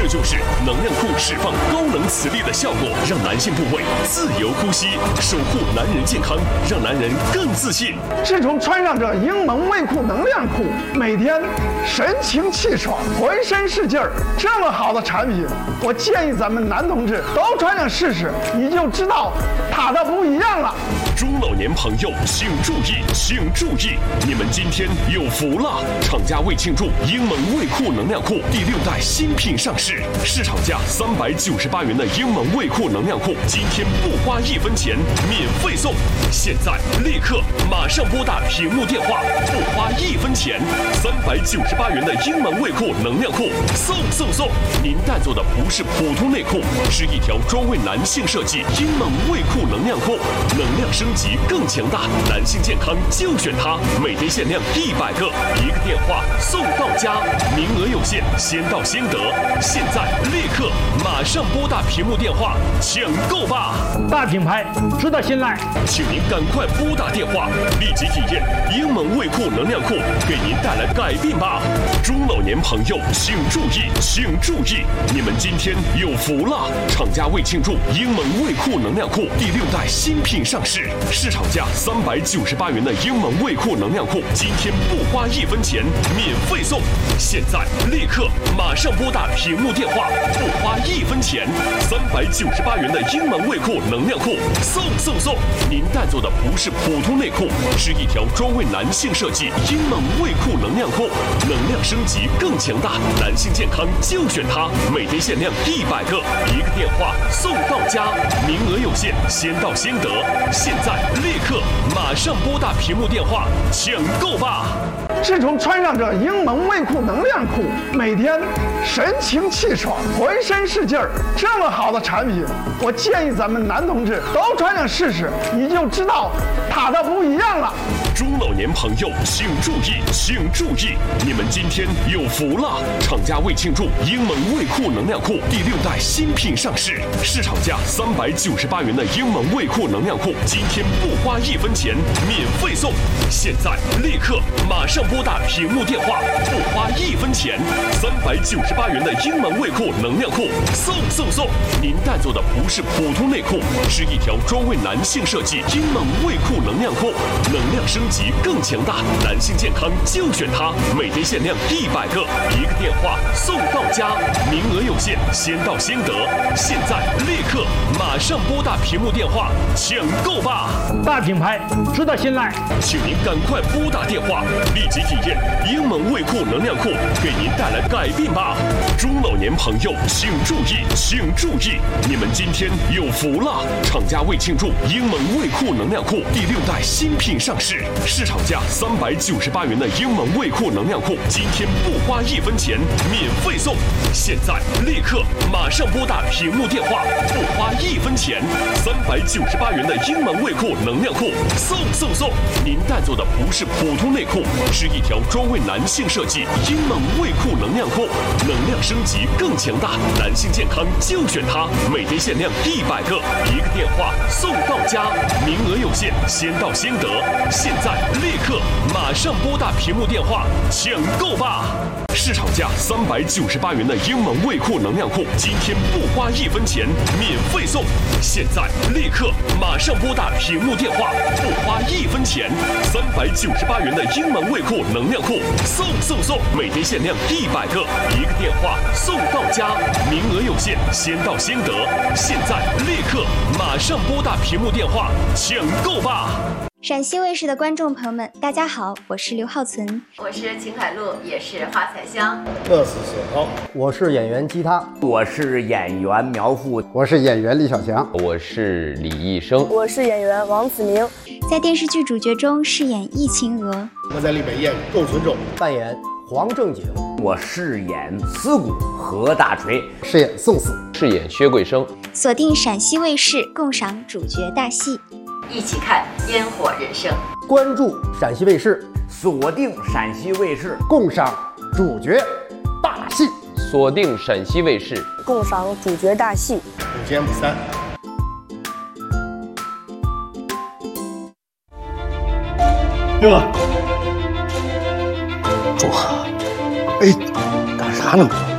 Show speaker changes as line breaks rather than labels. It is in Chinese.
这就是能量裤释放高能磁力的效果，让男性部位自由呼吸，守护男人健康，让男人更自信。
自从穿上这英蒙卫裤能量裤，每天神清气爽，浑身是劲儿。这么好的产品，我建议咱们男同志都穿上试试，你就知道它的不一样了。
中老年朋友请注意，请注意，你们今天有福了！厂家为庆祝英蒙卫裤能量裤第6代新品上市，市场价398元的英蒙卫裤能量裤，今天不花1分钱，免费送！现在立刻马上拨打屏幕电话，不花1分钱，398元的英蒙卫裤能量裤送！您带走的不是普通内裤，是一条专为男性设计英蒙卫裤能量裤，能量升级更强大，男性健康就选它，每天限量100个，1个电话送到家，名额有限，先到先得。现在立刻马上拨打屏幕电话抢购吧！
大品牌值得信赖，
请您赶快拨打电话，立即体验英蒙卫裤能量裤给您带来改变吧！中老年朋友请注意，请注意，你们今天有福了！厂家为庆祝英蒙卫裤能量裤第6代新品上市，市场价398元的英蒙卫裤能量裤，今天不花1分钱，免费送！现在立刻马上拨打屏幕电话，不花1分钱，398元的英蒙卫裤能量裤送！您带走的不是普通内裤，是一条专为男性设计英蒙卫裤能量裤，能量升级更强大，男性健康就选它，每天限量100个，1个电话送到家，名额有限，先到先得。现在立刻马上拨打屏幕电话抢购吧！
自从穿上这英蒙卫裤能量裤，每天神清气爽，浑身是劲儿。这么好的产品，我建议咱们男同志都穿上试试，你就知道它的不一样了。
中老年朋友请注意，请注意，你们今天有福了！厂家为庆祝英蒙卫裤能量裤第6代新品上市，市场价398元的英蒙卫裤能量裤，今天不花1分钱，免费送！现在立刻马上拨打屏幕电话，不花1分钱，398元的英蒙卫裤能量裤送！您带走的不是普通内裤，是一条专为男性设计英蒙卫裤能量裤，能量升级更强大，男性健康就选它，每天限量100个，1个电话送到家，名额有限，先到先得。现在立刻马上拨打屏幕电话抢购吧！
大品牌值得信赖，
请您赶快拨打电话，立即体验英蒙卫裤能量裤给您带来改变吧！中老年朋友请注意，请注意，你们今天有福了！厂家为庆祝英蒙卫裤能量裤第6代新品上市，市场价398元的英蒙卫裤能量裤，今天不花1分钱，免费送！现在立刻马上拨打屏幕电话，不花1分钱，398元的英蒙卫裤能量裤送！您带走的不是普通内裤，是一条专为男性设计英蒙卫裤能量裤，能量升级更强大，男性健康就选它，每天限量100个，1个电话送到家，名额有限，先到先得。现在立刻马上拨打屏幕电话抢购吧！市场价398元的英蒙卫裤能量裤，今天不花1分钱，免费送！现在立刻马上拨打屏幕电话，不花1分钱，398元的英蒙卫裤能量裤送！每天限量100个，1个电话送到家，名额有限，先到先得。现在立刻马上拨打屏幕电话抢购吧！
陕西卫视的观众朋友们，大家好，我是刘浩存，
我是秦海璐，也是花彩香，
乐死小涛，
我是演员吉他，
我是演员苗阜，
我是演员李小强，
我是李易生，
我是演员王子明，
在电视剧主角中饰演易晴娥，
我在里面演窦存仲，
扮演黄正经，
我饰演思古何大锤，
饰演宋四，
饰演薛桂生。
锁定陕西卫视，共赏主角大戏，
一起看烟火人生，
关注陕西卫视，
锁定陕西卫视，
共赏主角大戏，
锁定陕西卫视，
共赏主角大戏，
不见不散。
祝贺！哎，干啥呢？